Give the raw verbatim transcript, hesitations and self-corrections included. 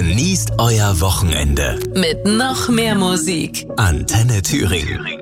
Genießt euer Wochenende mit noch mehr Musik. Antenne Thüringen.